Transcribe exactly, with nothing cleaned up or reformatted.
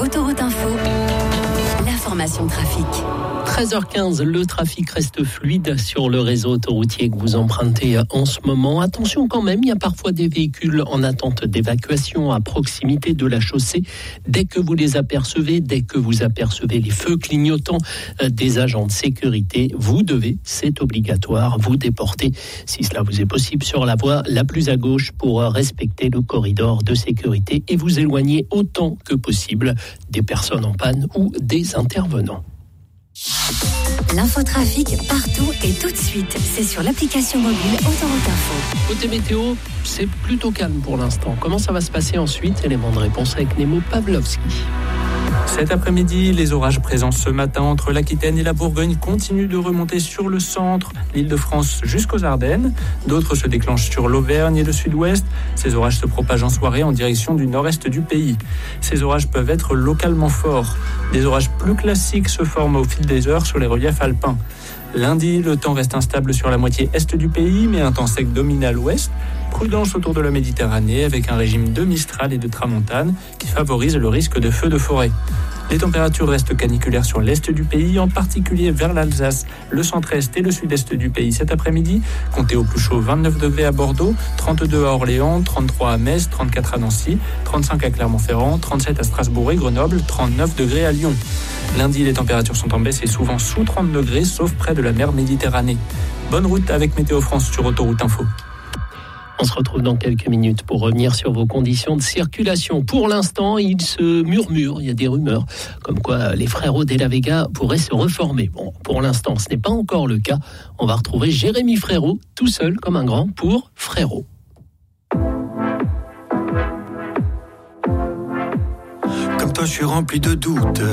Autoroute Info, l'information trafic. treize heures quinze, le trafic reste fluide sur le réseau autoroutier que vous empruntez en ce moment. Attention quand même, il y a parfois des véhicules en attente d'évacuation à proximité de la chaussée. Dès que vous les apercevez, dès que vous apercevez les feux clignotants des agents de sécurité, vous devez, c'est obligatoire, vous déporter, si cela vous est possible, sur la voie la plus à gauche pour respecter le corridor de sécurité et vous éloigner autant que possible des personnes en panne ou des intervenants. L'infotrafic partout et tout de suite, c'est sur l'application mobile Autoroute Info. Côté météo, c'est plutôt calme pour l'instant. Comment ça va se passer ensuite ? Élément de réponse avec Nemo Pavlovski. Cet après-midi, les orages présents ce matin entre l'Aquitaine et la Bourgogne continuent de remonter sur le centre, l'Île-de-France jusqu'aux Ardennes. D'autres se déclenchent sur l'Auvergne et le sud-ouest. Ces orages se propagent en soirée en direction du nord-est du pays. Ces orages peuvent être localement forts. Des orages plus classiques se forment au fil des heures sur les reliefs alpins. Lundi, le temps reste instable sur la moitié est du pays, mais un temps sec domine à l'ouest. Prudence autour de la Méditerranée avec un régime de Mistral et de Tramontane qui favorise le risque de feux de forêt. Les températures restent caniculaires sur l'est du pays, en particulier vers l'Alsace, le centre-est et le sud-est du pays cet après-midi. Comptez au plus chaud vingt-neuf degrés à Bordeaux, trente-deux à Orléans, trente-trois à Metz, trente-quatre à Nancy, trente-cinq à Clermont-Ferrand, trente-sept à Strasbourg et Grenoble, trente-neuf degrés à Lyon. Lundi, les températures sont en baisse et souvent sous trente degrés, sauf près de la mer Méditerranée. Bonne route avec Météo France sur Autoroute Info. On se retrouve dans quelques minutes pour revenir sur vos conditions de circulation. Pour l'instant, il se murmure, il y a des rumeurs, comme quoi les frérots de la Vega pourraient se reformer. Bon, pour l'instant, ce n'est pas encore le cas. On va retrouver Jérémy Frérot, tout seul comme un grand, pour Frérot. Comme toi, je suis rempli de doutes.